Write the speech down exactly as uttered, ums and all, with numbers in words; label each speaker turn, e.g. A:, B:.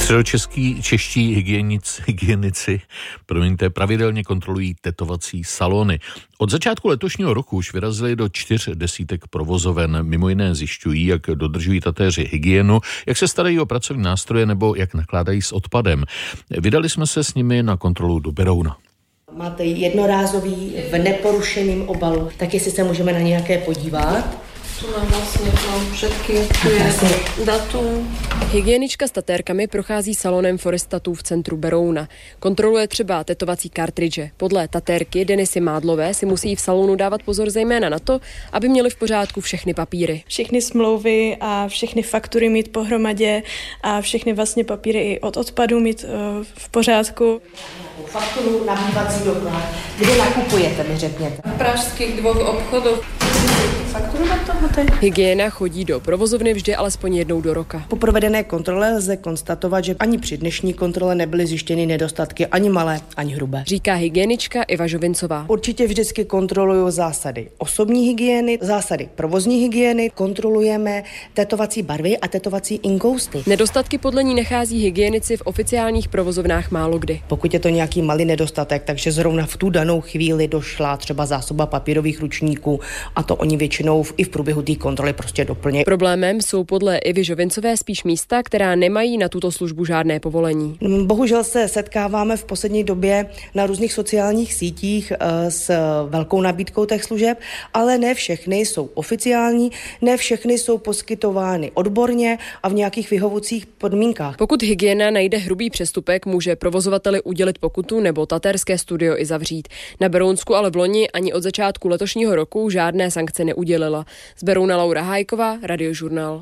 A: Středočeský čeští hygienici, hygienici promiňte, pravidelně kontrolují tetovací salony. Od začátku letošního roku už vyrazili do čtyř desítek provozoven. Mimo jiné zjišťují, jak dodržují tatéři hygienu, jak se starají o pracovní nástroje nebo jak nakládají s odpadem. Vydali jsme se s nimi na kontrolu do Berouna.
B: Máte jednorázový v neporušeném obalu, tak jestli se můžeme na nějaké podívat.
C: Tu mám vlastně mám všetky, tu je datum.
D: Hygienička s tatérkami prochází salonem Forestatu v centru Berouna. Kontroluje třeba tetovací kartridže. Podle tatérky Denisy Mádlové si musí v salonu dávat pozor zejména na to, aby měli v pořádku všechny papíry.
E: Všechny smlouvy a všechny faktury mít pohromadě a všechny vlastně papíry i od odpadu mít uh, v pořádku.
B: Fakturu, nabývací doklad. Kde nakupujete, mi řekněte?
C: V pražských dvou obchodech.
B: Fakturu na toho teď?
D: Hygiena chodí do provozovny vždy alespoň jednou do roka.
B: Po provedené kontrole lze konstatovat, že ani při dnešní kontrole nebyly zjištěny nedostatky ani malé, ani hrubé.
D: Říká hygienička Iva Žovincová.
B: Určitě vždycky kontroluju zásady osobní hygieny, zásady provozní hygieny, kontrolujeme tetovací barvy a tetovací inkousty.
D: Nedostatky podle ní nachází hygienici v oficiálních provozovnách málo kdy.
B: Pokud je to nějaký malý nedostatek, takže zrovna v tu danou chvíli došla třeba zásoba papírových ručníků a to oni většinou i v průběhu té kontroly prostě doplní.
D: Problémem jsou podle Ivy Žovincové spíš místa, která nemají na tuto službu žádné povolení.
B: Bohužel se setkáváme v poslední době na různých sociálních sítích s velkou nabídkou těch služeb, ale ne všechny jsou oficiální, ne všechny jsou poskytovány odborně a v nějakých vyhovujících podmínkách.
D: Pokud hygiena najde hrubý přestupek, může provozovateli udělit pokutu nebo tatérské studio i zavřít. Na Berounsku ale v loni ani od začátku letošního roku žádné sankce neudělila. Z Berouna Laura Hájková, Radiožurnál.